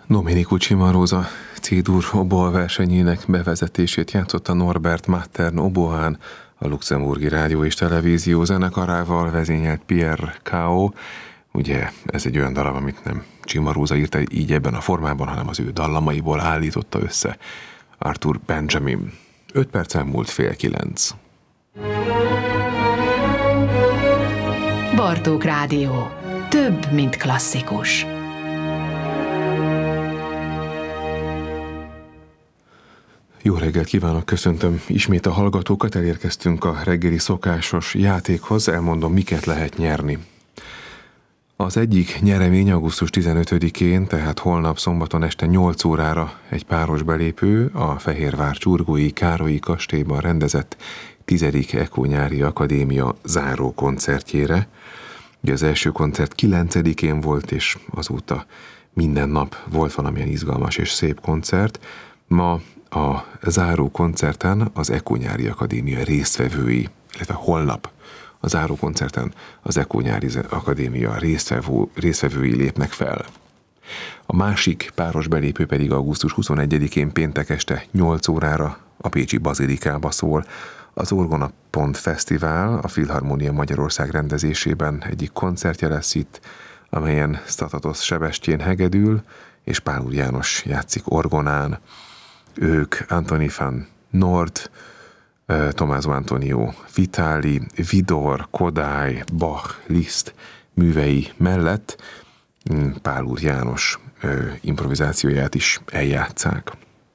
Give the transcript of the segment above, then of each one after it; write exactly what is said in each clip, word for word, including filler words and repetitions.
Domenico Cimarosa C-dur oboa versenyének bevezetését játszotta Norbert Mattern oboán, a Luxemburgi Rádió és Televízió zenekarával vezényelt Pierre Cao. Ugye ez egy olyan darab, amit nem Cimarosa írta így ebben a formában, hanem az ő dallamaiból állította össze Arthur Benjamin. Öt percen múlt fél kilenc. Bartók Rádió. Több, mint klasszikus. Jó reggelt kívánok, köszöntöm ismét a hallgatókat, elérkeztünk a reggeli szokásos játékhoz, elmondom, miket lehet nyerni. Az egyik nyeremény augusztus tizenötödikén, tehát holnap szombaton este nyolc órára egy páros belépő a Fehérvár Csurgói Károlyi Kastélyban rendezett tizedik EKO Nyári Akadémia záró koncertjére. Ugye az első koncert kilencedikén volt, és azóta minden nap volt valamilyen izgalmas és szép koncert. Ma a záró koncerten az EKO Nyári Akadémia résztvevői, illetve holnap a záró koncerten az EKO Nyári Akadémia résztvevő, résztvevői lépnek fel. A másik páros belépő pedig augusztus huszonegyedikén péntek este nyolc órára a Pécsi Bazilikába szól. Az Orgona Pont Fesztivál a Filharmonia Magyarország rendezésében egyik koncertje lesz itt, amelyen Statatos Sebestyén hegedül, és Pál János játszik orgonán. Ők Anthony van Noort, Tommaso Antonio Vitali, Widor, Kodály, Bach, Liszt művei mellett Pál úr János improvizációját is eljátsszák.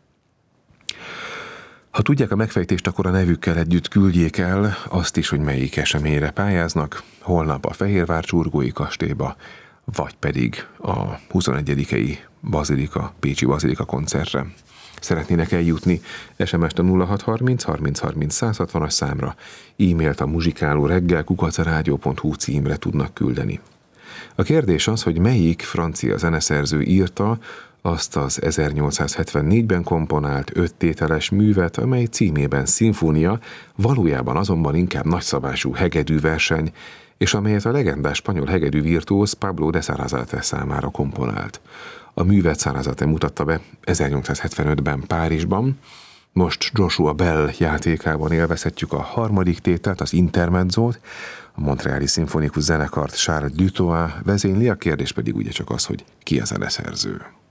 Ha tudják a megfejtést, akkor a nevükkel együtt küldjék el azt is, hogy melyik eseményre pályáznak, holnap a Fehérvár Csurgói Kastélyba, vagy pedig a huszonegyedikei Bazilika, Pécsi Bazilika koncertre. Szeretnének eljutni, es em est a nulla hat harminc harminc harminc száz hatvanas számra, e-mailt a muzsikáló reggel kukac rádió pont hu címre tudnak küldeni. A kérdés az, hogy melyik francia zeneszerző írta azt az ezernyolcszázhetvennégyben komponált öttételes művet, amely címében szimfónia, valójában azonban inkább nagyszabású hegedűverseny, és amelyet a legendás spanyol hegedű virtuóz Pablo de Sarasate számára komponált. A művet Sarasate mutatta be ezernyolcszázhetvenötben Párizsban. Most Joshua Bell játékában élvezhetjük a harmadik tételt, az intermezzót. A Montreali Szimfonikus Zenekart Charles Dutoit vezényli, a kérdés pedig ugye csak az, hogy ki a zeneszerző.